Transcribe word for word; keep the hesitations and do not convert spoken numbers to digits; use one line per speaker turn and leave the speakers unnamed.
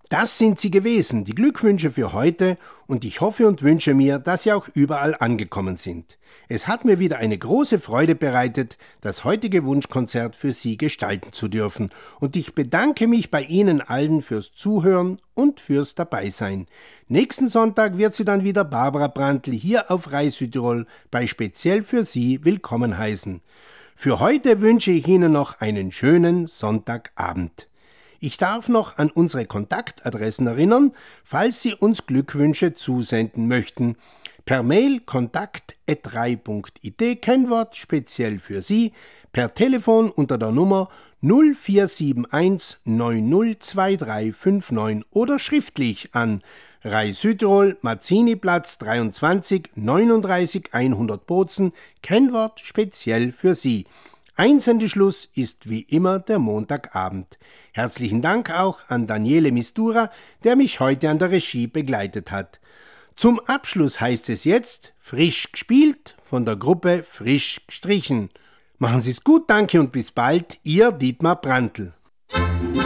Das sind sie gewesen, die Glückwünsche für heute, und ich hoffe und wünsche mir, dass sie auch überall angekommen sind. Es hat mir wieder eine große Freude bereitet, das heutige Wunschkonzert für Sie gestalten zu dürfen, und ich bedanke mich bei Ihnen allen fürs Zuhören und fürs Dabeisein. Nächsten Sonntag wird Sie dann wieder Barbara Brandl hier auf Rai Südtirol bei Speziell für Sie willkommen heißen. Für heute wünsche ich Ihnen noch einen schönen Sonntagabend. Ich darf noch an unsere Kontaktadressen erinnern, falls Sie uns Glückwünsche zusenden möchten. Per Mail kontakt at rai punkt it, Kennwort speziell für Sie, per Telefon unter der Nummer null vier sieben eins neun null zwei drei fünf neun oder schriftlich an Rai Südtirol, Marziniplatz dreiundzwanzig neununddreißig hundert Bozen, Kennwort speziell für Sie. Einsendeschluss ist wie immer der Montagabend. Herzlichen Dank auch an Daniele Mistura, der mich heute an der Regie begleitet hat. Zum Abschluss heißt es jetzt Frisch gespielt von der Gruppe Frisch gestrichen. Machen Sie es gut, danke und bis bald, Ihr Dietmar Brandl.